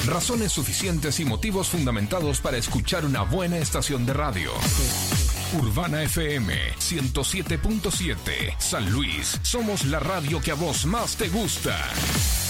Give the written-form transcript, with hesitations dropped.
Razones suficientes y motivos fundamentados para escuchar una buena estación de radio. Urbana FM 107.7. San Luis, somos la radio que a vos más te gusta.